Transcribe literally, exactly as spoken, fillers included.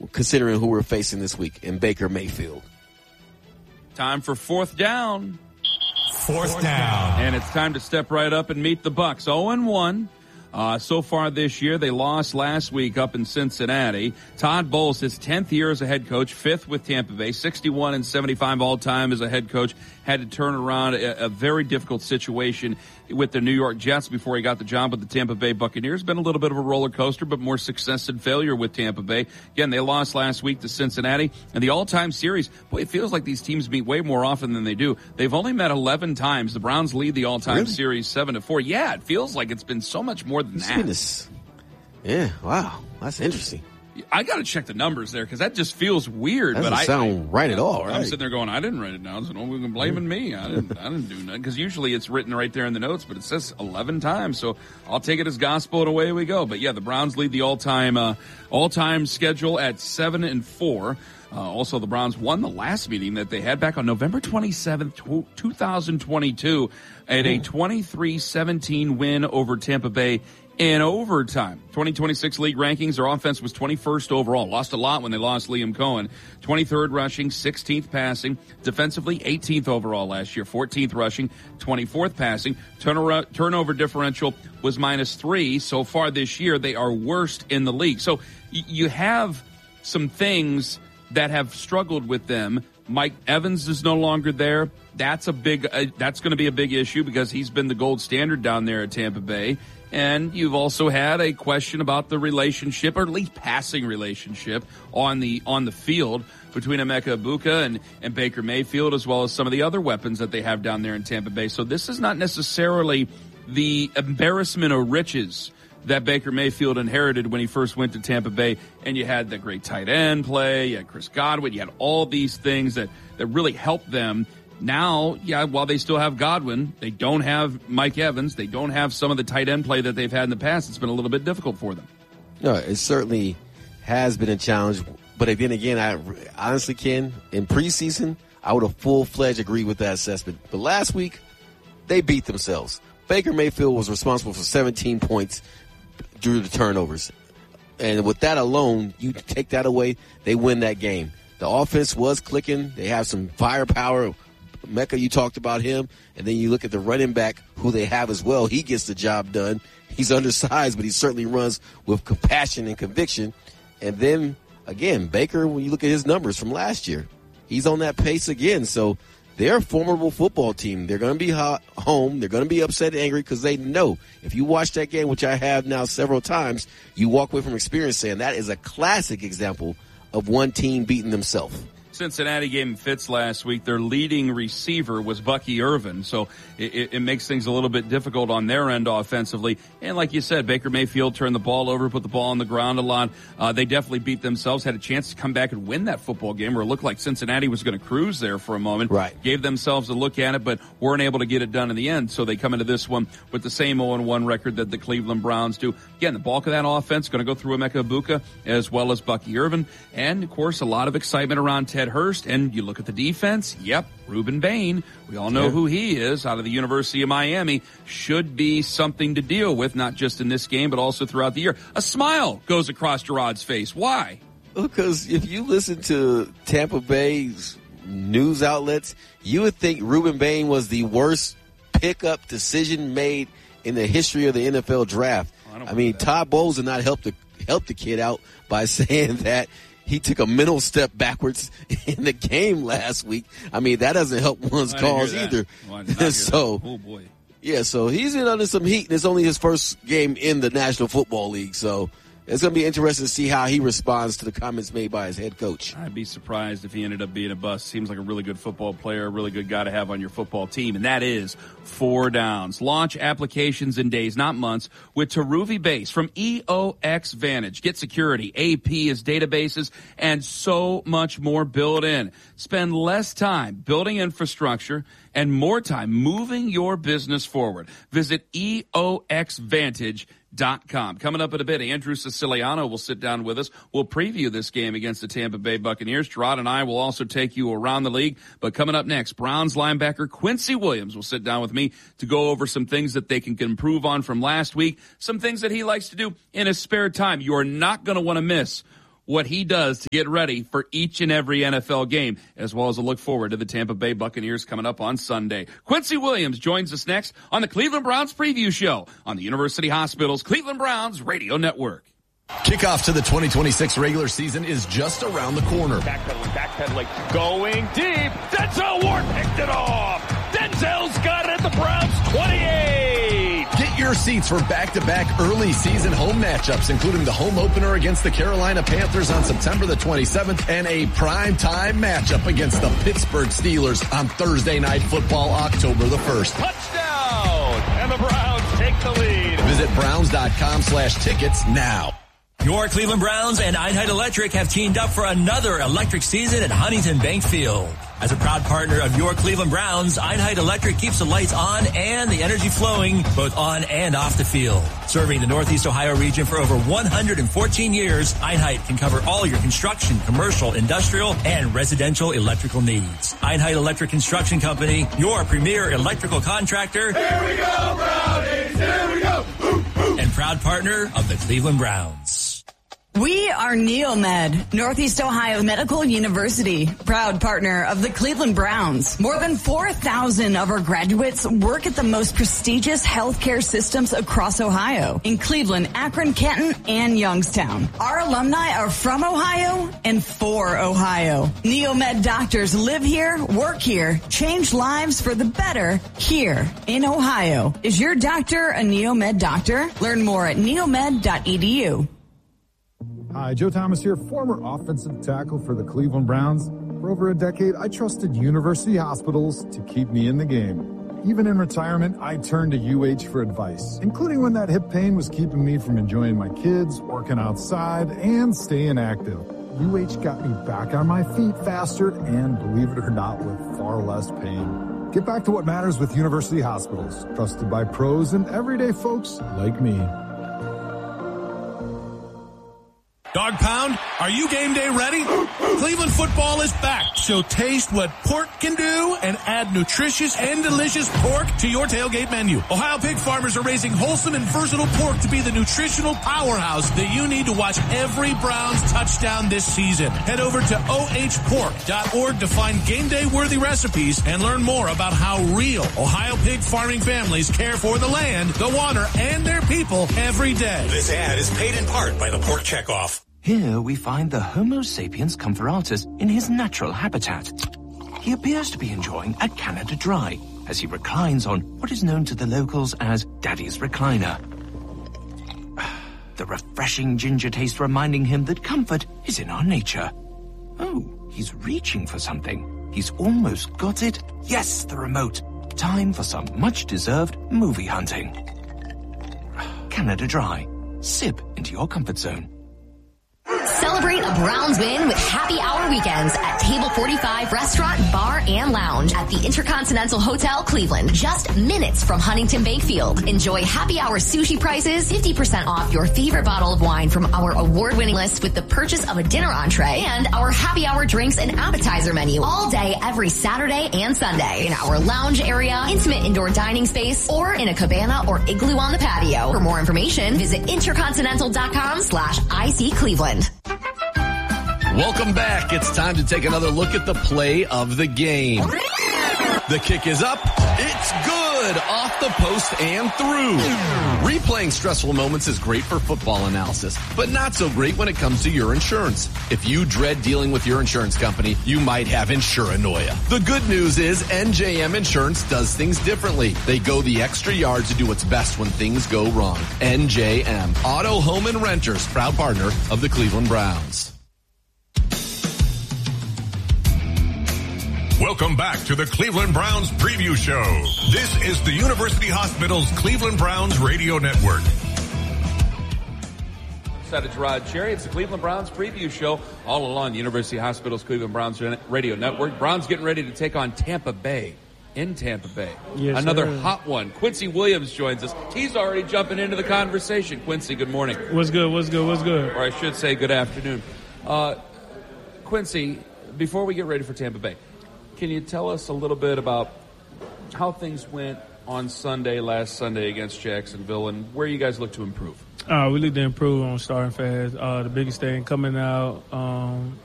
considering who we're facing this week in Baker Mayfield. Time for fourth down. Fourth down. And it's time to step right up and meet the Bucs. oh and one. Uh, so far this year, they lost last week up in Cincinnati. Todd Bowles, his tenth year as a head coach, fifth with Tampa Bay, sixty-one and seventy-five all time as a head coach, had to turn around a, a very difficult situation with the New York Jets before he got the job with the Tampa Bay Buccaneers. Been a little bit of a roller coaster, but more success than failure with Tampa Bay. Again, they lost last week to Cincinnati. And the all-time series, boy, it feels like these teams meet way more often than they do. They've only met eleven times. The Browns lead the all-time really? series seven to four. Yeah, it feels like it's been so much more than that. Goodness. Yeah, wow. That's interesting. I got to check the numbers there because that just feels weird. That doesn't but I sound right at all. I'm Right? sitting there going, I didn't write it down, so no one can blaming me. I didn't. I didn't do nothing because usually it's written right there in the notes, but it says eleven times, so I'll take it as gospel and away we go. But yeah, the Browns lead the all-time uh, all-time schedule at seven and four. Uh, also, the Browns won the last meeting that they had back on November twenty-seventh, two thousand twenty-two, at a twenty-three seventeen win over Tampa Bay in overtime. twenty twenty-six league rankings, their offense was twenty-first overall. Lost a lot when they lost Liam Cohen. twenty-third rushing, sixteenth passing. Defensively, eighteenth overall last year. fourteenth rushing, twenty-fourth passing. Turnover, turnover differential was minus three. So far this year, they are worst in the league. So y- you have some things that have struggled with them. Mike Evans is no longer there. That's a big, uh, that's going to be a big issue because he's been the gold standard down there at Tampa Bay. And you've also had a question about the relationship, or at least passing relationship, on the on the field between Emeka Egbuka and, and Baker Mayfield, as well as some of the other weapons that they have down there in Tampa Bay. So this is not necessarily the embarrassment of riches that Baker Mayfield inherited when he first went to Tampa Bay. And you had the great tight end play, you had Chris Godwin, you had all these things that, that really helped them. Now, yeah, while they still have Godwin, they don't have Mike Evans. They don't have some of the tight end play that they've had in the past. It's been a little bit difficult for them. No, it certainly has been a challenge. But then again, I honestly, Ken, in preseason, I would have full-fledged agreed with that assessment. But last week, they beat themselves. Baker Mayfield was responsible for seventeen points due to turnovers. And with that alone, you take that away, they win that game. The offense was clicking. They have some firepower. Mecca, you talked about him, and then you look at the running back who they have as well. He gets the job done. He's undersized, but he certainly runs with compassion and conviction. And then, again, Baker, when you look at his numbers from last year, he's on that pace again. So they're a formidable football team. They're going to be hot, home. They're going to be upset and angry because they know if you watch that game, which I have now several times, you walk away from experience saying that is a classic example of one team beating themselves. Cincinnati gave him fits last week. Their leading receiver was Bucky Irvin, so it, it makes things a little bit difficult on their end offensively. And like you said, Baker Mayfield turned the ball over, put the ball on the ground a lot. Uh, they definitely beat themselves, had a chance to come back and win that football game where it looked like Cincinnati was going to cruise there for a moment. Right. Gave themselves a look at it, but weren't able to get it done in the end. So they come into this one with the same oh and one record that the Cleveland Browns do. Again, the bulk of that offense going to go through Emeka Egbuka as well as Bucky Irvin. And, of course, a lot of excitement around Ted Hurst. And you look at the defense, yep, Ruben Bain, we all know yeah. who he is, out of the University of Miami, should be something to deal with, not just in this game, but also throughout the year. A smile goes across Gerard's face. Why? Because if you listen to Tampa Bay's news outlets, you would think Ruben Bain was the worst pickup decision made in the history of the N F L draft. Oh, I, I mean, Todd Bowles did not help the, help the kid out by saying that he took a mental step backwards in the game last week. I mean, that doesn't help one's cause either. Well, so, oh boy. Yeah, so he's in under some heat, and it's only his first game in the National Football League. So it's going to be interesting to see how he responds to the comments made by his head coach. I'd be surprised if he ended up being a bust. Seems like a really good football player, a really good guy to have on your football team, and that is four downs. Launch applications in days, not months, with Taruvi Base from E O X Vantage. Get security, A P as databases, and so much more built in. Spend less time building infrastructure and more time moving your business forward. Visit E O X Vantage dot com. Coming up in a bit, Andrew Siciliano will sit down with us. We'll preview this game against the Tampa Bay Buccaneers. Gerard and I will also take you around the league. But coming up next, Browns linebacker Quincy Williams will sit down with me to go over some things that they can improve on from last week, some things that he likes to do in his spare time. You are not going to want to miss what he does to get ready for each and every N F L game, as well as a look forward to the Tampa Bay Buccaneers coming up on Sunday. Quincy Williams joins us next on the Cleveland Browns Preview Show on the University Hospital's Cleveland Browns Radio Network. Kickoff to the twenty twenty-six regular season is just around the corner. Backpedaling, backpedaling, going deep. Denzel Ward picked it off. Denzel's got it at the Browns twenty-eight. Get your seats for back-to-back early season home matchups, including the home opener against the Carolina Panthers on September the twenty-seventh and a primetime matchup against the Pittsburgh Steelers on Thursday Night Football, October the first. Touchdown! And the Browns take the lead. Visit Browns.com slash tickets now. Your Cleveland Browns and Einheit Electric have teamed up for another electric season at Huntington Bank Field. As a proud partner of your Cleveland Browns, Einheit Electric keeps the lights on and the energy flowing both on and off the field. Serving the Northeast Ohio region for over one hundred fourteen years, Einheit can cover all your construction, commercial, industrial, and residential electrical needs. Einheit Electric Construction Company, your premier electrical contractor. Here we go, Brownies! Here we go! Ooh, ooh. And proud partner of the Cleveland Browns. We are NeoMed, Northeast Ohio Medical University, proud partner of the Cleveland Browns. More than four thousand of our graduates work at the most prestigious healthcare systems across Ohio, in Cleveland, Akron, Canton, and Youngstown. Our alumni are from Ohio and for Ohio. NeoMed doctors live here, work here, change lives for the better here in Ohio. Is your doctor a NeoMed doctor? Learn more at neomed dot e d u. Hi, Joe Thomas here, former offensive tackle for the Cleveland Browns. For over a decade, I trusted university hospitals to keep me in the game. Even in retirement, I turned to U H for advice, including when that hip pain was keeping me from enjoying my kids, working outside, and staying active. U H got me back on my feet faster and, believe it or not, with far less pain. Get back to what matters with university hospitals, trusted by pros and everyday folks like me. Dog Pound, are you game day ready? Cleveland football is back, so taste what pork can do and add nutritious and delicious pork to your tailgate menu. Ohio pig farmers are raising wholesome and versatile pork to be the nutritional powerhouse that you need to watch every Browns touchdown this season. Head over to o h pork dot org to find game day worthy recipes and learn more about how real Ohio pig farming families care for the land, the water, and their people every day. This ad is paid in part by the Pork Checkoff. Here we find the Homo sapiens comparatus in his natural habitat. He appears to be enjoying a Canada Dry as he reclines on what is known to the locals as Daddy's Recliner. The refreshing ginger taste reminding him that comfort is in our nature. Oh, he's reaching for something. He's almost got it. Yes, the remote. Time for some much-deserved movie hunting. Canada Dry. Sip into your comfort zone. Celebrate a Browns win with happy hour weekends at Table forty-five Restaurant, Bar, and Lounge at the Intercontinental Hotel, Cleveland. Just minutes from Huntington Bank Field. Enjoy happy hour sushi prices, fifty percent off your favorite bottle of wine from our award-winning list with the purchase of a dinner entree, and our happy hour drinks and appetizer menu all day, every Saturday and Sunday. In our lounge area, intimate indoor dining space, or in a cabana or igloo on the patio. For more information, visit intercontinental.com slash IC Cleveland. Welcome back. It's time to take another look at the play of the game. The kick is up. It's good. Off the post and through. Replaying stressful moments is great for football analysis, but not so great when it comes to your insurance. If you dread dealing with your insurance company, you might have insuranoia. The good news is N J M Insurance does things differently. They go the extra yard to do what's best when things go wrong. N J M, Auto, Home, and Renters, proud partner of the Cleveland Browns. Welcome back to the Cleveland Browns Preview Show. This is the University Hospital's Cleveland Browns Radio Network. It's Rod Cherry. It's the Cleveland Browns Preview Show, all along the University Hospital's Cleveland Browns Radio Network. Browns getting ready to take on Tampa Bay in Tampa Bay. Yes, Another sir. hot one. Quincy Williams joins us. He's already jumping into the conversation. Quincy, good morning. What's good? What's good? What's good? Or I should say good afternoon. Uh, Quincy, before we get ready for Tampa Bay, can you tell us a little bit about how things went on Sunday, last Sunday against Jacksonville, and where you guys look to improve? Uh, we need to improve on starting fast. Uh, the biggest thing coming out, um,